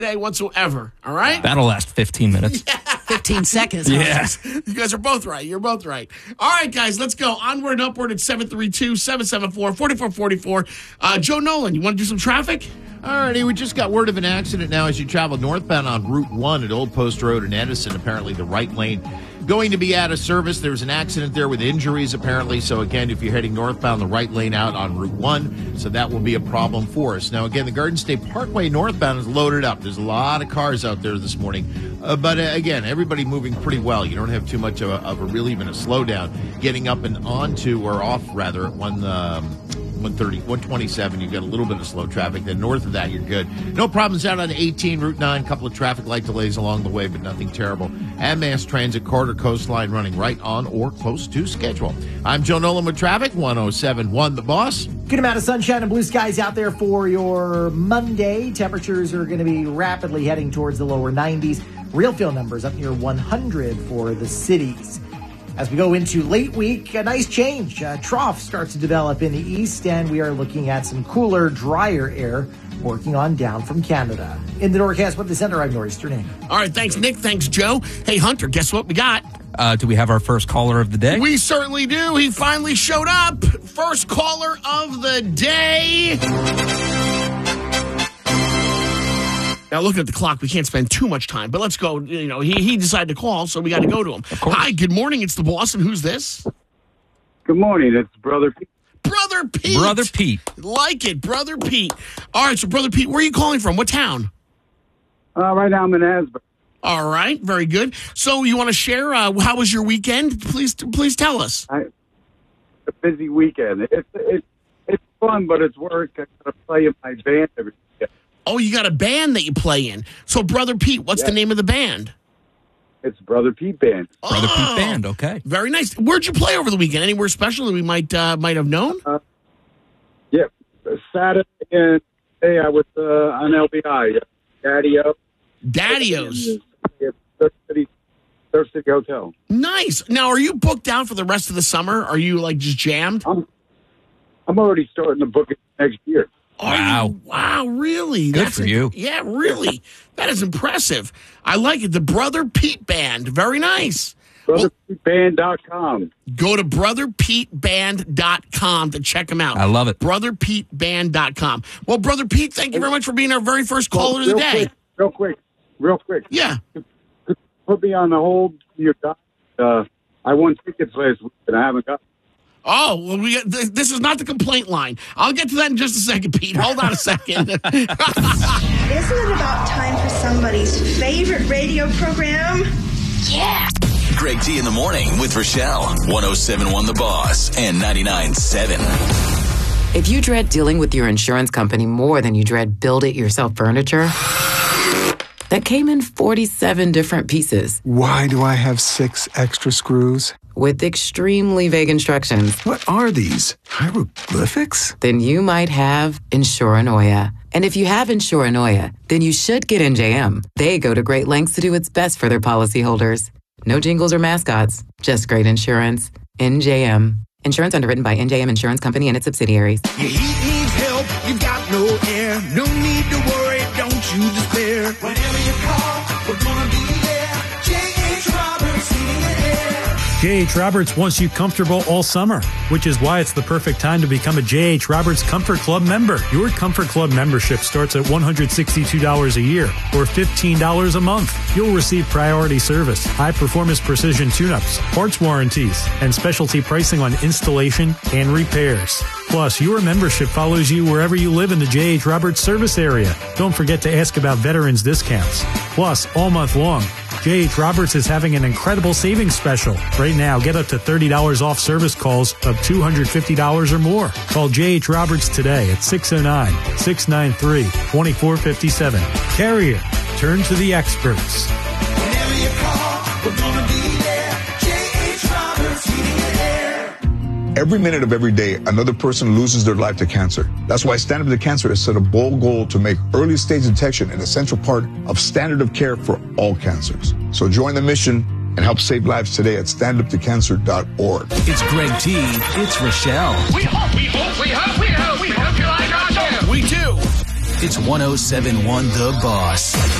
today whatsoever. All right? That'll last 15 minutes. 15 seconds. Yeah. You guys are both right. You're both right. All right, guys, let's go. Onward and upward at 732-774-4444. Joe Nolan, you want to do some traffic? Alrighty, we just got word of an accident now as you travel northbound on Route 1 at Old Post Road in Edison. Apparently the right lane going to be out of service. There's an accident there with injuries apparently. So again, if you're heading northbound, the right lane out on Route 1. So that will be a problem for us. Now again, the Garden State Parkway northbound is loaded up. There's a lot of cars out there this morning. But again, everybody moving pretty well. You don't have too much of a really even a slowdown getting up and onto or off rather at 127, you've got a little bit of slow traffic. Then north of that, you're good. No problems out on 18, Route 9. A couple of traffic light delays along the way, but nothing terrible. And Mass Transit Corridor Coastline running right on or close to schedule. I'm Joe Nolan with traffic, 107.1 The Boss. Good amount of sunshine and blue skies out there for your Monday. Temperatures are going to be rapidly heading towards the lower 90s. Real feel numbers up near 100 for the cities. As we go into late week, a nice change. Trough starts to develop in the east, and we are looking at some cooler, drier air working on down from Canada. In the Norcast with the center, I'm Nor'easter Ning. All right, thanks, Nick. Thanks, Joe. Hey, Hunter, guess what we got? Do we have our first caller of the day? We certainly do. He finally showed up. First caller of the day. Now, looking at the clock, we can't spend too much time, but let's go. You know, he decided to call, so we got to go to him. Hi, good morning. It's the boss, and who's this? Good morning. It's Brother Pete. Brother Pete. Brother Pete. Like it, Brother Pete. All right, so Brother Pete, where are you calling from? What town? Right now I'm in Asbury. All right, very good. So you want to share, how was your weekend? Please tell us. A busy weekend. It's fun, but it's work. I got to play in my band every day. Oh, you got a band that you play in. So, Brother Pete, what's the name of the band? It's Brother Pete Band. Brother Pete Band, okay. Very nice. Where'd you play over the weekend? Anywhere special that we might have known? Saturday and Sunday I was on LBI. Daddy-O's. Surf City Hotel. Nice. Now, are you booked out for the rest of the summer? Are you, like, just jammed? I'm already starting to book it next year. Wow. Wow, really? Good for you. Yeah, really. That is impressive. I like it. The Brother Pete Band. Very nice. BrotherPeteBand.com. Go to BrotherPeteBand.com to check them out. I love it. BrotherPeteBand.com. Well, Brother Pete, thank you very much for being our very first caller of the day. Real quick. Yeah. Put me on the hold. I won tickets last week and I haven't got. Oh, well, this is not the complaint line. I'll get to that in just a second, Pete. Hold on a second. Isn't it about time for somebody's favorite radio program? Yeah. Greg T in the morning with Rochelle. 107.1 The Boss and 99.7. If you dread dealing with your insurance company more than you dread build-it-yourself furniture that came in 47 different pieces. Why do I have 6 extra screws? With extremely vague instructions. What are these? Hieroglyphics? Then you might have Insuranoia. And if you have Insuranoia, then you should get NJM. They go to great lengths to do what's best for their policyholders. No jingles or mascots, just great insurance. NJM. Insurance underwritten by NJM Insurance Company and its subsidiaries. Your heat needs help, you've got no air. No need to worry, don't you despair. Whenever you call, we're gonna be there. J.H. Roberts, Heating and Air. J.H. Roberts wants you comfortable all summer, which is why it's the perfect time to become a J.H. Roberts Comfort Club member. Your Comfort Club membership starts at $162 a year or $15 a month. You'll receive priority service, high-performance precision tune-ups, parts warranties, and specialty pricing on installation and repairs. Plus, your membership follows you wherever you live in the J.H. Roberts service area. Don't forget to ask about veterans discounts. Plus, all month long, J.H. Roberts is having an incredible savings special. Right now, get up to $30 off service calls of $250 or more. Call J.H. Roberts today at 609-693-2457. Carrier, turn to the experts. Whenever you call, we're gonna be there. J.H. Roberts, Heating and Air. Every minute of every day, another person loses their life to cancer. That's why Stand Up to Cancer has set a bold goal to make early stage detection an essential part of standard of care for all cancers. So join the mission and help save lives today at standuptocancer.org. It's Greg T. It's Rochelle. We hope you like our show. We do. It's 1071 The Boss.